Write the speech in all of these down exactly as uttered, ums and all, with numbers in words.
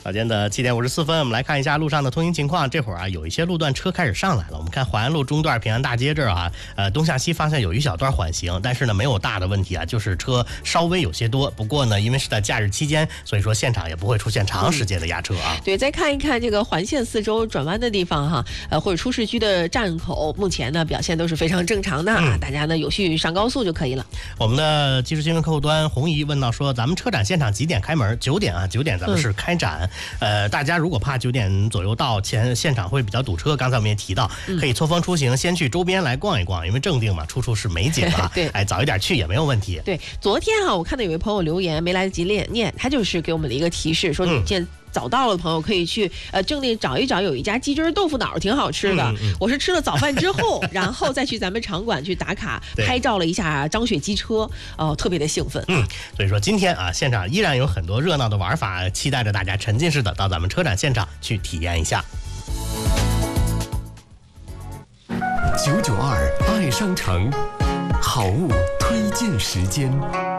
早间的七点五十四分，我们来看一下路上的通行情况。这会儿啊，有一些路段车开始上来了。我们看淮安路中段平安大街这儿啊，呃，东向西方向有一小段缓行，但是呢，没有大的问题啊，就是车稍微有些多。不过呢，因为是在假日期间，所以说现场也不会出现长时间的压车啊。 嗯、对，再看一看这个环线四周转弯的地方哈，呃，或者出市区的站口，目前呢表现都是非常正常的啊，嗯、大家呢有序上高速就可以了。 我们的即时新闻客户端红姨问到说，咱们车展现场几点开门？九点啊，九点咱们是开展。嗯呃，大家如果怕九点左右到前现场会比较堵车，刚才我们也提到，可以错峰出行，先去周边来逛一逛，因为正定嘛，处处是美景啊。 对， 哎，早一点去也没有问题。 对，昨天啊，我看到有位朋友留言没来得及念念，他就是给我们的一个提示，说你见。嗯早到了的朋友可以去呃正定找一找，有一家鸡汁豆腐脑挺好吃的。嗯嗯、我是吃了早饭之后，然后再去咱们场馆去打卡拍照了一下张雪机车，哦、呃，特别的兴奋。 嗯，所以说今天啊，现场依然有很多热闹的玩法，期待着大家沉浸式的到咱们车展现场去体验一下。 九九二爱商城，好物推荐时间。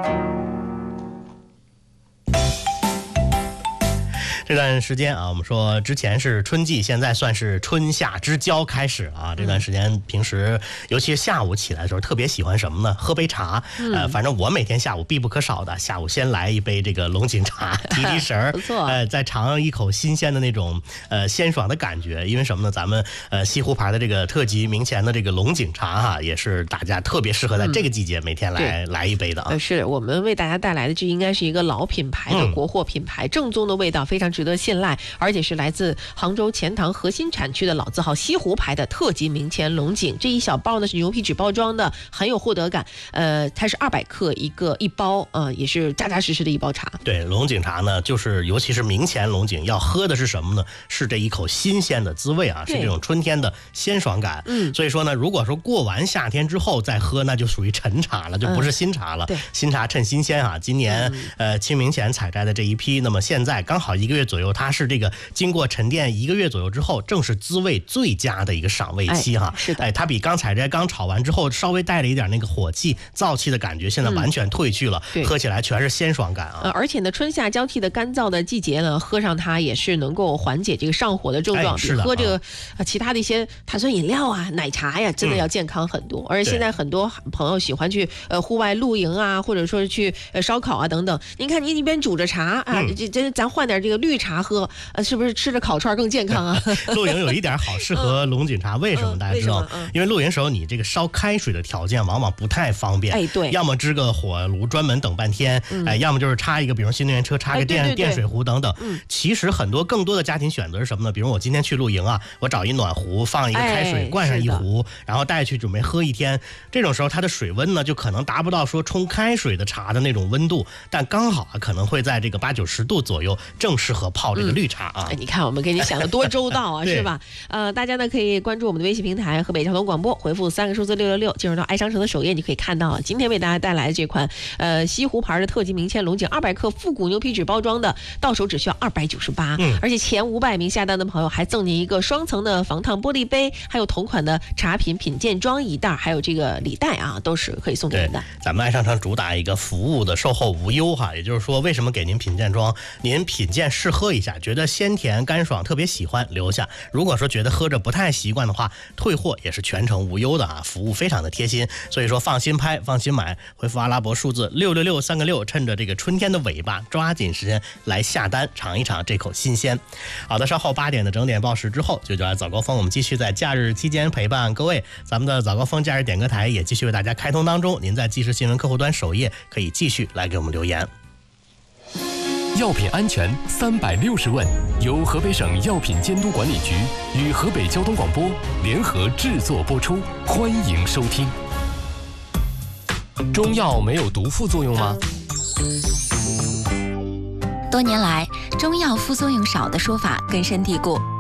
这段时间啊，我们说之前是春季，现在算是春夏之交开始啊。这段时间平时尤其是下午起来的时候，特别喜欢什么呢？喝杯茶。嗯、呃，反正我每天下午必不可少的，下午先来一杯这个龙井茶，提提神儿。 不错。 呃，再尝一口新鲜的那种呃鲜爽的感觉。因为什么呢？咱们呃西湖牌的这个特级名前的这个龙井茶哈、啊，也是大家特别适合在这个季节每天来、嗯、来一杯的啊。 呃，是我们为大家带来的，这应该是一个老品牌的国货品牌，嗯、正宗的味道，非常值得信赖，而且是来自杭州钱塘核心产区的老字号西湖牌的特级名前龙井。这一小包呢是牛皮纸包装的，很有获得感。呃，它是二百克一个一包，呃，也是扎扎实实的一包茶。 对，龙井茶呢，就是尤其是名前龙井，要喝的是什么呢？是这一口新鲜的滋味啊，是这种春天的鲜爽感。嗯，所以说呢，如果说过完夏天之后再喝，那就属于陈茶了，就不是新茶了。嗯、对，新茶趁新鲜啊。今年、嗯、呃清明前采摘的这一批，那么现在刚好一个月左右，它是这个经过沉淀一个月左右之后，正是滋味最佳的一个赏味期哈。 哎、是的， 哎，它比刚采摘、刚炒完之后稍微带了一点那个火气、燥气的感觉，现在完全退去了，嗯、喝起来全是鲜爽感啊。 呃，而且呢，春夏交替的干燥的季节呢，喝上它也是能够缓解这个上火的症状， 哎、是的， 比喝这个、呃、其他的一些碳酸饮料啊、奶茶呀，真的要健康很多。嗯、而且现在很多朋友喜欢去呃户外露营啊，或者说是去呃烧烤啊等等。您看，您一边煮着茶啊，这、嗯、这咱换点这个绿茶喝，呃，是不是吃着烤串更健康啊？ 露营有一点好，适合龙井茶，为什么大家知道？嗯、因为露营时候你这个烧开水的条件往往不太方便， 哎，对， 要么支个火炉专门等半天，嗯、哎，要么就是插一个，比如新能源车插个电、哎、对对对电水壶等等。嗯、其实很多更多的家庭选择是什么呢？比如我今天去露营啊，我找一暖壶，放一个开水，哎、灌上一壶，然后带去准备喝一天。这种时候它的水温呢，就可能达不到说冲开水的茶的那种温度，但刚好啊，可能会在这个八九十度左右，正适合泡这个绿茶啊。 嗯、你看我们给你想的多周到啊，是吧？呃，大家呢可以关注我们的微信平台河北交通广播，回复三个数字六六六，进入到爱商城的首页，你可以看到今天为大家带来这款呃西湖牌的特级名前龙井二百克复古牛皮纸包装的，到手只需要二百九十八，而且前五百名下单的朋友还赠您一个双层的防烫玻璃杯，还有同款的茶品品鉴装一袋，还有这个礼袋啊，都是可以送给您的。 咱们爱商城主打一个服务的售后无忧哈，也就是说，为什么给您品鉴装？您品鉴试喝一下，觉得鲜甜干爽，特别喜欢留下。如果说觉得喝着不太习惯的话，退货也是全程无忧的啊，服务非常的贴心。所以说放心拍，放心买，回复阿拉伯数字六六六三个六，趁着这个春天的尾巴，抓紧时间来下单，尝一尝这口新鲜。好的，稍后八点的整点报时之后，就叫早高峰，我们继续在假日期间陪伴各位。咱们的早高峰假日点歌台也继续为大家开通当中，您在即时新闻客户端首页可以继续来给我们留言。 药品安全三百六十问，由河北省药品监督管理局与河北交通广播联合制作播出，欢迎收听。中药没有毒副作用吗？ 多年来，中药副作用少的说法根深蒂固。